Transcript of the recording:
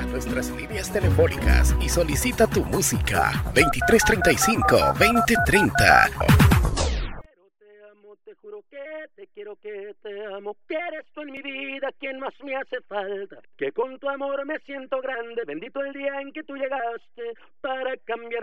nuestras líneas telefónicas y solicita tu música 2335-2030. Te juro que te quiero, que te amo, que eres tú en mi vida quien más me hace falta, que con tu amor me siento grande, bendito el día en que tú llegaste para cambiar